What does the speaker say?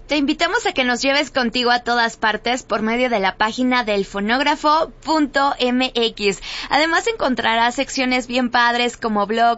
Te invitamos a que nos lleves contigo a todas partes por medio de la página del fonógrafo.mx. Además encontrarás secciones bien padres como blogs,